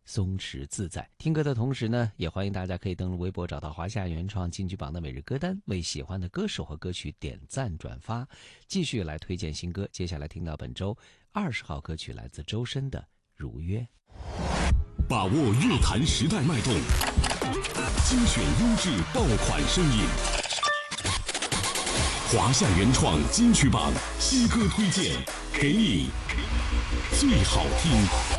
松弛自在。听歌的同时呢，也欢迎大家可以登录微博找到华夏原创金曲榜的每日歌单，为喜欢的歌手和歌曲点赞转发，继续来推荐新歌。接下来听到本周20号歌曲，来自周深的《如约》。 把握乐坛时代脉动，精选优质爆款声音。华夏原创金曲榜新歌推荐，给你最好听。